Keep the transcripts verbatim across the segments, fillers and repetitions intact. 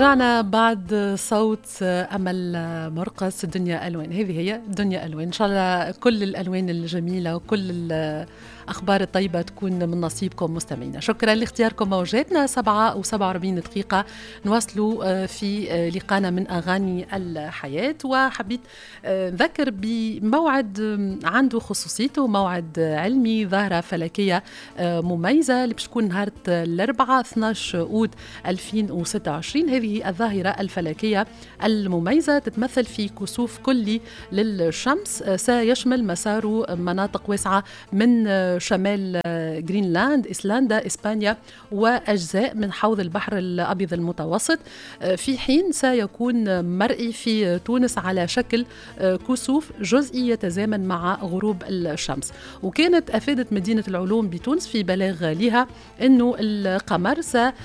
رجعنا بعد صوت أمل مرقص. دنيا ألوان، هذه هي دنيا ألوان. إن شاء الله كل الألوان الجميلة وكل الأخبار الطيبة تكون من نصيبكم مستمعينا. شكرا لاختياركم موجاتنا. سبعة وسبعة وأربعين دقيقة نواصلوا في لقانا من أغاني الحياة، وحبيت نذكر بموعد عنده خصوصيته، موعد علمي، ظاهرة فلكية مميزة اللي بتكون نهار الأربعاء اثني عشر أوت ألفين وستة وعشرين. هذه الظاهرة الفلكية المميزة تتمثل في كسوف كلي للشمس سيشمل مساره مناطق واسعة من شمال غرينلاند، إسلندا، إسبانيا وأجزاء من حوض البحر الأبيض المتوسط، في حين سيكون مرئي في تونس على شكل كسوف جزئي يتزامن مع غروب الشمس. وكانت أفادت مدينة العلوم بتونس في بلاغ لها أنه القمر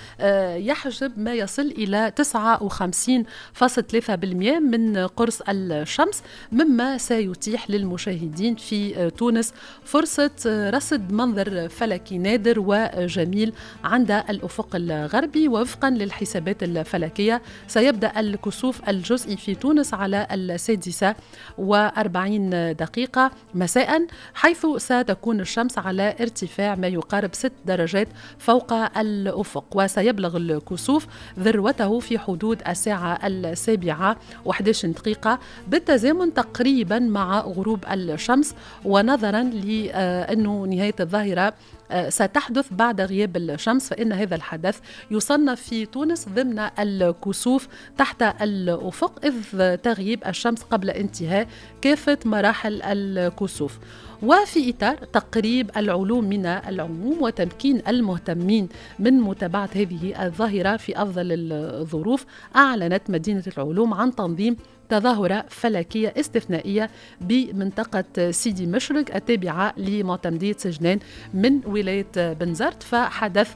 سيحجب ما يصل إلى تسعة وخمسين فاصلة ثلاثة بالمئة من قرص الشمس، مما سيتيح للمشاهدين في تونس فرصة رصد منظر فلكي نادر وجميل عند الأفق الغربي. ووفقا للحسابات الفلكية سيبدأ الكسوف الجزئي في تونس على السادسة وأربعين دقيقة مساء، حيث ستكون الشمس على ارتفاع ما يقارب ست درجات فوق الأفق، وسيبلغ الكسوف ذروته في حدود الساعة السابعة وإحدى عشرة دقيقة بالتزامن تقريبا مع غروب الشمس. ونظرا لأنه نهاية الظاهرة ستحدث بعد غياب الشمس، فإن هذا الحدث يصنف في تونس ضمن الكسوف تحت الأفق، إذ تغيب الشمس قبل انتهاء كافة مراحل الكسوف. وفي إطار تقريب العلوم من العموم وتمكين المهتمين من متابعة هذه الظاهرة في أفضل الظروف، أعلنت مدينة العلوم عن تنظيم تظاهرة فلكية استثنائية بمنطقة سيدي مشرق التابعة لمعتمدية سجنان من ولاية بنزرت. فحدث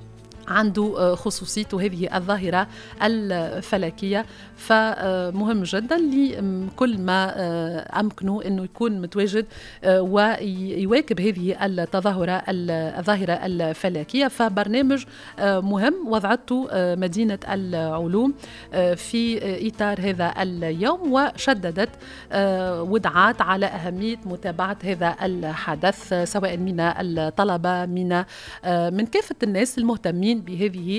عنده خصوصيته هذه الظاهرة الفلكية، فمهم جدا لكل ما أمكنه أنه يكون متواجد ويواكب هذه التظاهرة الظاهرة الفلكية. فبرنامج مهم وضعته مدينة العلوم في إطار هذا اليوم، وشددت ودعات على أهمية متابعة هذا الحدث سواء من الطلبة من من كافة الناس المهتمين بهذه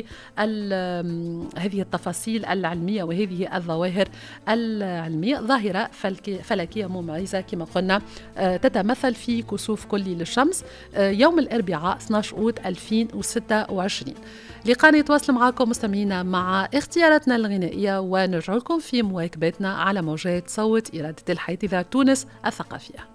هذه التفاصيل العلمية وهذه الظواهر العلمية. ظاهرة فلكية مميزة كما قلنا تتمثل في كسوف كلي للشمس يوم الأربعاء اثني عشر أوت ألفين وستة وعشرين. لقانا يتواصل معكم مستمعينا مع اختياراتنا الغنائية، ونرجع لكم في مواكبتنا على موجات صوت إرادة الحياة إذاعة تونس الثقافية.